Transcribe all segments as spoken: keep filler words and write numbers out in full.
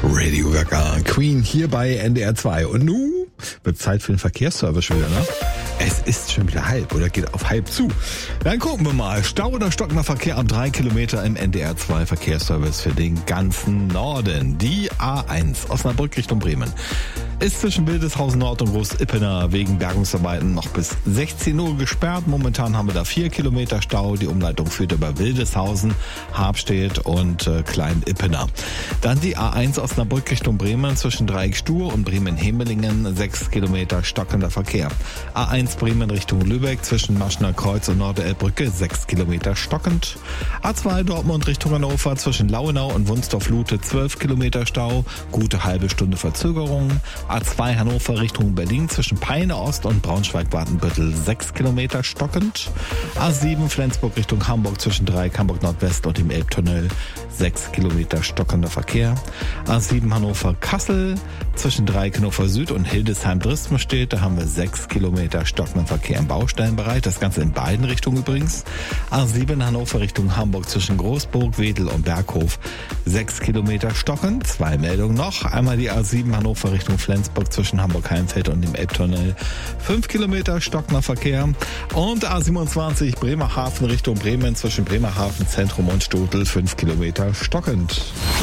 Radio Gaga, Queen hier bei N D R zwei. Und nun wird Zeit für den Verkehrsservice schon wieder, ne? Es ist schon wieder halb oder geht auf halb zu. Dann gucken wir mal. Stau oder stockender Verkehr ab drei Kilometer im N D R zwei Verkehrsservice für den ganzen Norden. Die A eins Osnabrück Richtung Bremen ist zwischen Wildeshausen Nord und Groß-Ippener wegen Bergungsarbeiten noch bis sechzehn Uhr gesperrt. Momentan haben wir da vier Kilometer Stau. Die Umleitung führt über Wildeshausen, Habstedt und äh, Klein-Ippener. Dann die A eins Osnabrück Richtung Bremen zwischen Dreieck-Stur und Bremen-Hemelingen, sechs Kilometer stockender Verkehr. A eins Bremen Richtung Lübeck zwischen Maschner Kreuz und Norderelbbrücke, sechs Kilometer stockend. A zwei Dortmund Richtung Hannover zwischen Lauenau und Wunstorf-Lute, zwölf Kilometer Stau, gute halbe Stunde Verzögerung. A zwei Hannover Richtung Berlin zwischen Peine Ost und Braunschweig-Wartenbüttel, sechs Kilometer stockend. A sieben Flensburg Richtung Hamburg zwischen Dreieck Hamburg Nordwest und dem Elbtunnel, sechs Kilometer stockender Verkehr. A sieben Hannover Kassel zwischen Dreieck Hannover Süd und Hildesheim-Dresdenstedt, da haben wir sechs Kilometer stockenden Verkehr im Baustellenbereich, das Ganze in beiden Richtungen übrigens. A sieben Hannover Richtung Hamburg zwischen Großburg, Wedel und Berghof, sechs Kilometer stockend. Zwei Meldungen noch, einmal die A sieben Hannover Richtung Flensburg zwischen Hamburg-Heimfeld und dem Elbtunnel, fünf Kilometer stockender Verkehr. Und A siebenundzwanzig Bremerhaven Richtung Bremen zwischen Bremerhaven Zentrum und Stotel, fünf Kilometer stockend.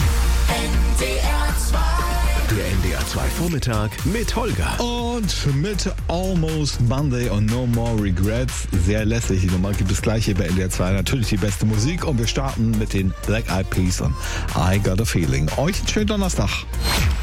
Der N D R zwei Vormittag mit Holger. Und mit Almost Monday und No More Regrets. Sehr lässig die Nummer. Gibt es gleich hier bei N D R zwei natürlich die beste Musik. Und wir starten mit den Black Eyed Peas und I Got a Feeling. Euch einen schönen Donnerstag.